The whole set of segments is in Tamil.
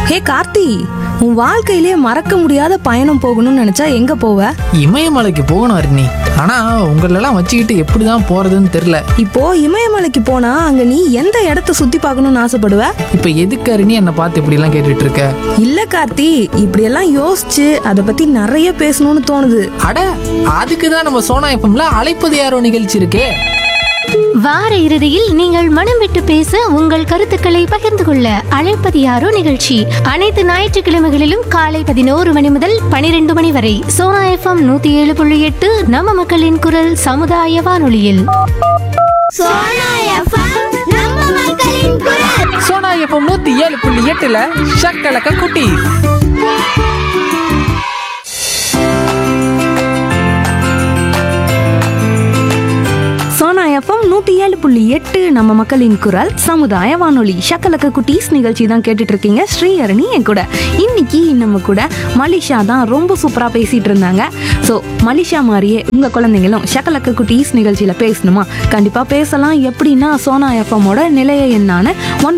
ஹே கார்த்தி, உன் வாழ்க்கையிலே மறக்க முடியாத பயணம் போகணும்னு நினைச்சா எங்க போவ? இமயமலைக்கு போகணும் அருணி. ஆனா உங்களெல்லாம் வச்சுக்கிட்டு எப்படிதான் போறதுன்னு தெரியல. இப்போ இமயமலைக்கு போனா அங்க நீ எந்த இடத்த சுத்தி பார்க்கணும்னு ஆசைப்படுவ? இப்ப எதுக்கு அருணி என்னை பார்த்து இப்படி எல்லாம் கேட்டுட்டு இருக்க? இல்ல கார்த்தி, இப்படியெல்லாம் யோசிச்சு அதை பத்தி நிறைய பேசணும்னு தோணுது. அட, அதுக்குதான் நம்ம சோனா எஃப்எம்ல அழைப்பது யாரோ நிகழ்ச்சி இருக்கே. வார இறுதியில் நீங்கள் மனம் விட்டு பேச உங்கள் கருத்துக்களை பகிர்ந்து கொள்ள அழைப்பது யாரோ நிகழ்ச்சி அனைத்து ஞாயிற்றுக்கிழமைகளிலும் காலை 11 மணி முதல் 12 மணி வரை சோனா எஃப்எம் 107.8 நம்ம மக்களின் குரல் சமுதாய வானொலியில். சோனா எஃப்எம் 107.8ல ஷக்கலக்க குட்டி. சோனா எஃப்எம் 107.8 நம்ம மக்களின் குரல் சமுதாய வானொலி. ஷக்கலக்க குட்டீஸ் நிகழ்ச்சி தான் கேட்டுட்டு இருக்கீங்க. ஸ்ரீஹரணி என் கூட. இன்னைக்கு நம்ம கூட மலிஷா தான் ரொம்ப சூப்பரா பேசிட்டு இருந்தாங்க. ஸோ மலிஷா மாதிரியே உங்க குழந்தைங்களும் ஷக்கலக்க குட்டீஸ் நிகழ்ச்சியில பேசணுமா? கண்டிப்பா பேசலாம். எப்படின்னா சோனா எஃப்எம்மோட நிலைய எண்ணான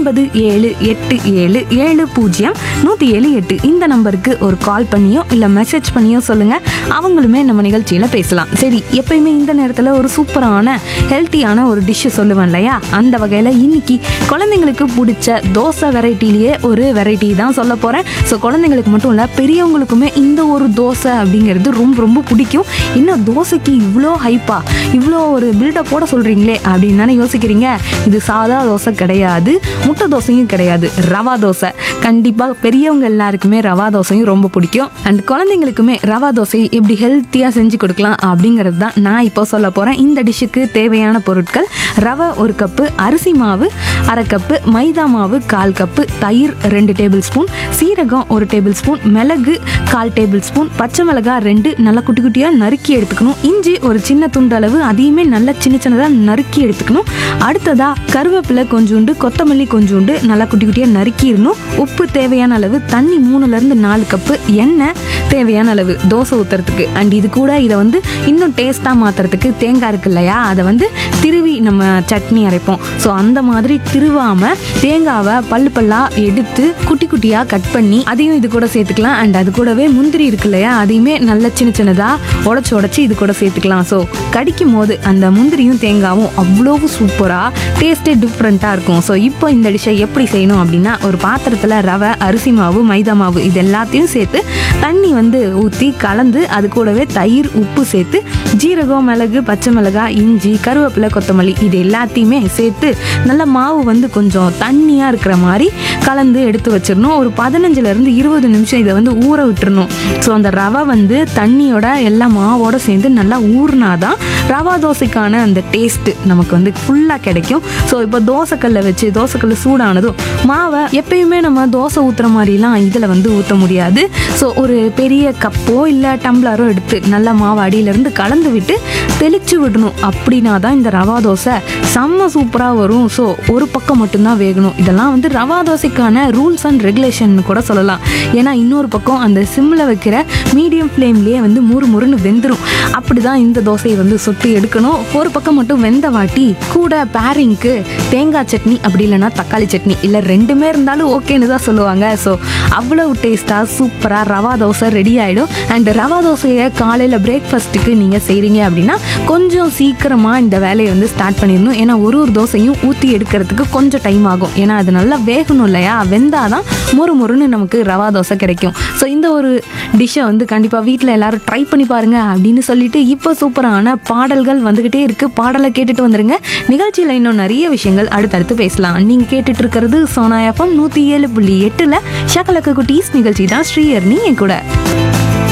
9777700178 இந்த நம்பருக்கு ஒரு கால் பண்ணியோ இல்ல மெசேஜ் பண்ணியோ சொல்லுங்க. அவங்களுமே நம்ம நிகழ்ச்சியில பேசலாம். சரி, எப்பயுமே இந்த நேரத்துல ஒரு சூப்பரான ஹெல்த்தியான ஒரு டிஷ் சொல்லுவேன் இல்லையா? அந்த வகையில் இன்னைக்கு குழந்தைங்களுக்கு பிடிச்ச தோசை வெரைட்டிலேயே ஒரு வெரைட்டி தான் சொல்ல போகிறேன். ஸோ குழந்தைங்களுக்கு மட்டும் இல்லை, பெரியவங்களுக்குமே இந்த ஒரு தோசை அப்படிங்கிறது ரொம்ப ரொம்ப பிடிக்கும். இன்னும் தோசைக்கு இவ்வளோ ஹைப்பா, இவ்வளோ ஒரு பில்டப் போட சொல்கிறீங்களே அப்படின்னு தானே யோசிக்கிறீங்க. இது சாதா தோசை கிடையாது, முட்டை தோசையும் கிடையாது, ரவா தோசை. கண்டிப்பாக பெரியவங்க எல்லாருக்குமே ரவா தோசையும் ரொம்ப பிடிக்கும். அண்ட் குழந்தைங்களுக்குமே ரவா தோசை எப்படி ஹெல்த்தியாக செஞ்சு கொடுக்கலாம் அப்படிங்கிறது தான் நான் இப்போ சொல்ல போகிறேன். இந்த டிஷ்ஷுக்கு தேவையான பொருட்கள்: ரவை 1 கப்பு, அரிசி மாவு 1/2 கப்பு, மைதா மாவு 1/4 கப்பு, தயிர் 2 டேபிள் ஸ்பூன், சீரகம் 1 டேபிள் ஸ்பூன், மிளகு 1/4 டேபிள் ஸ்பூன், பச்சை மிளகாய் 2 நல்லா குட்டி குட்டியாக நறுக்கி எடுத்துக்கணும். இஞ்சி ஒரு சின்ன துண்டு அளவு, அதையுமே நல்லா சின்ன சின்னதாக நறுக்கி எடுத்துக்கணும். அடுத்ததாக கருவேப்பிலை கொஞ்சோண்டு, கொத்தமல்லி கொஞ்சோண்டு நல்லா குட்டி குட்டியாக நறுக்கிடணும். உப்பு தேவையான அளவு, தண்ணி 3-4 கப்பு, எண்ணெய் தேவையான அளவு தோசை ஊற்றுறதுக்கு. அண்ட் இது கூட இதை வந்து இன்னும் டேஸ்ட்டாக மாற்றுறதுக்கு தேங்காய் இருக்கு இல்லையா, அதை வந்து திருவி நம்ம சட்னி அரைப்போம். ஸோ அந்த மாதிரி திருவாமல் தேங்காவை பல்லாக எடுத்து குட்டி குட்டியாக கட் பண்ணி அதையும் இது கூட சேர்த்துக்கலாம். அண்ட் அது கூடவே முந்திரி இருக்கு இல்லையா, அதையுமே நல்ல சின்ன சின்னதாக உடச்சி இது கூட சேர்த்துக்கலாம். ஸோ கடிக்கும் போது அந்த முந்திரியும் தேங்காவும் அவ்வளோ சூப்பராக டேஸ்ட்டே டிஃப்ரெண்ட்டாக இருக்கும். ஸோ இப்போ இந்த டிஷ்ஷை எப்படி செய்யணும் அப்படின்னா, ஒரு பாத்திரத்தில் ரவை, அரிசி மாவு, மைதா மாவு இது எல்லாத்தையும் சேர்த்து தண்ணி வந்து ஊற்றி கலந்து அது கூடவே தயிர், உப்பு சேர்த்து ஜீரகம், மிளகு, பச்சை மிளகாய், இஞ்சி, கருவேப்பிலை, கொத்தமல்லி இது எல்லாத்தையுமே சேர்த்து நல்லா மாவு வந்து கொஞ்சம் தண்ணியாக இருக்கிற மாதிரி கலந்து எடுத்து வச்சிடணும். ஒரு 15-20 நிமிஷம் இதை வந்து ஊற விட்டுறணும். ஸோ அந்த ரவை வந்து தண்ணியோட எல்லா மாவோட சேர்ந்து நல்லா ஊறினாதான் ரவா தோசைக்கான அந்த டேஸ்ட்டு நமக்கு வந்து ஃபுல்லாக கிடைக்கும். ஸோ இப்போ தோசைக்கல்லை வச்சு தோசைக்கல் சூடானதும் மாவை எப்பயுமே நம்ம தோசை ஊற்றுற மாதிரிலாம் இதில் வந்து ஊற்ற முடியாது. ஸோ ஒரு பெரிய கப்போ இல்லை டம்ளரோ எடுத்து நல்லா மாவு அடியிலேருந்து கலந்து விட்டு தெளிச்சு விடணும். அப்படின்னா தான் இந்த ரவா தோசை செம்ம சூப்பராக வரும். ஸோ ஒரு பக்கம் மட்டும்தான் வேகணும். இதெல்லாம் வந்து ரவா தோசைக்கான ரூல்ஸ் அண்ட் ரெகுலேஷன் கூட சொல்லலாம். ஏன்னா இன்னொரு பக்கம் அந்த சிம்மில் வைக்கிற மீடியம் ஃப்ளேம்லேயே வந்து முறுமுறுன்னு வெந்துடும். அப்படி தான் இந்த தோசையை வந்து சுட்டு எடுக்கணும். ஒரு பக்கம் மட்டும் வெந்த வாட்டி கூட பேரிங்க்கு தேங்காய் சட்னி, அப்படி இல்லைன்னா தக்காளி சட்னி, இல்லை ரெண்டுமே இருந்தாலும் ஓகேன்னு தான் சொல்லுவாங்க. ஸோ அவ்வளோ டேஸ்ட்டாக சூப்பராக ரவா தோசை ரெடி ஆகிடும். அண்ட் ரவா தோசையை காலையில் பிரேக்ஃபாஸ்ட்டுக்கு நீங்கள் செய்கிறீங்க அப்படின்னா கொஞ்சம் சீக்கிரமாக இந்த வேலையை வந்து ஸ்டார்ட் பண்ணிடணும். ஏன்னா ஒரு தோசையும் ஊற்றி எடுக்கிறதுக்கு கொஞ்சம் டைம் ஆகும். ஏன்னா அது நல்லா வேகணும் இல்லையா, வெந்தாதான் முறுமுறுன்னு நமக்கு ரவா தோசை கிடைக்கும். ஸோ இந்த ஒரு டிஷ்ஷை வந்து கண்டிப்பாக வீட்டில் எல்லாரும் ட்ரை பண்ணி பாருங்க அப்படின்னு சொல்லிட்டு இப்போ சூப்பரான பாடல்கள் வந்துகிட்டே இருக்கு. பாடலை கேட்டுட்டு வந்துருங்க. நிகழ்ச்சியில் இன்னும் நிறைய விஷயங்கள் அடுத்தடுத்து பேசலாம். நீங்கள் கேட்டுட்டு இருக்கிறது சோனா எஃப்எம் 107.8ல ஷக்கலக்க குட்டீஸ் நிகழ்ச்சி தான். ஸ்ரீஹரணி என் கூட.